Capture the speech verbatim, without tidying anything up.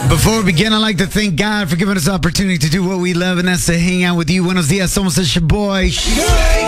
Before we begin, I'd like to thank God for giving us the opportunity to do what we love, and that's to hang out with you. Buenos dias, somos el boy.